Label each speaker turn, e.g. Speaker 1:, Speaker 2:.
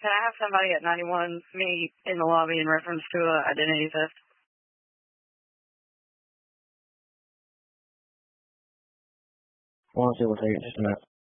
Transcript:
Speaker 1: Can I have somebody at 91 meet in the lobby in reference to identity theft?
Speaker 2: Well, see, we'll take it just a minute.